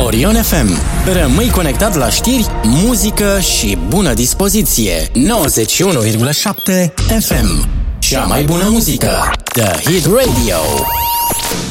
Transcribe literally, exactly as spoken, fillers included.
Orion F M. Rămâi conectat la știri, muzică și bună dispoziție. nouăzeci și unu virgulă șapte F M. Cea mai bună muzică. The Hit Radio.